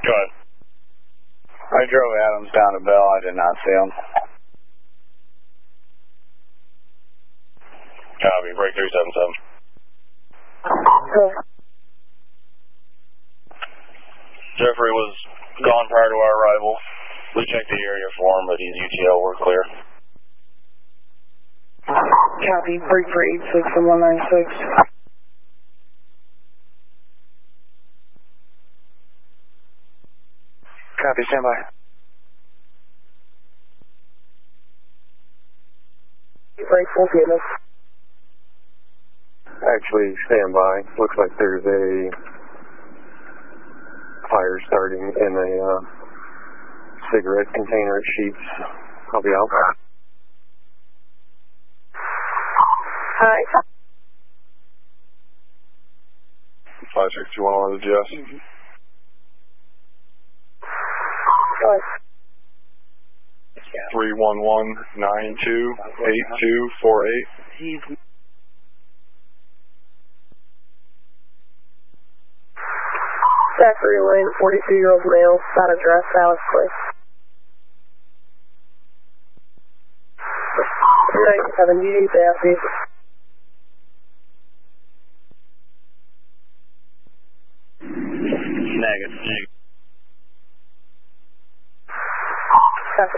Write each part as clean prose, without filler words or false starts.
Go ahead. I drove Adams down to Bell. I did not see him. Copy. Break 377. Jeffrey was gone prior to our arrival. We checked the area for him, but he's UTL. We're clear. Copy. Break for 86 and 196. Copy. Stand by. Break full Vietnam. Actually, stand by. Looks like there's a fire starting in a cigarette container at Sheets. I'll be out. Hi. 561 on the GS. Go ahead. 311-92-8248. Zachary Lane, 42-year-old male, that address, Alice Cliff. 397, Daffy. Negative. Copy.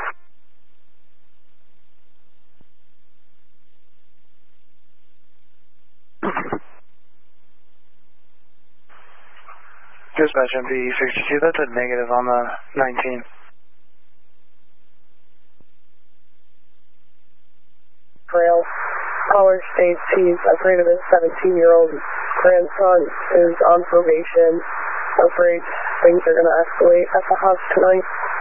Dispatch MD62, that's a negative on the 19. Trail. Caller states he's afraid of his 17-year-old grandson who's on probation. Afraid things are going to escalate at the house tonight.